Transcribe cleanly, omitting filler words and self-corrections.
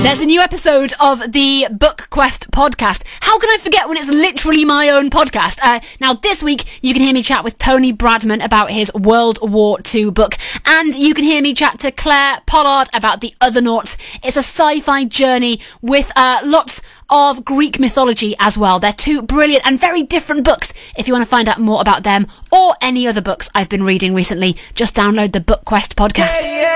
There's a new episode of the Book Quest podcast. How can I forget when it's literally my own podcast? Now, this week, you can hear me chat with Tony Bradman about his World War II book, and you can hear me chat to Claire Pollard about The Othernauts. It's a sci-fi journey with lots of Greek mythology as well. They're two brilliant and very different books. If you want to find out more about them or any other books I've been reading recently, just download the Book Quest podcast.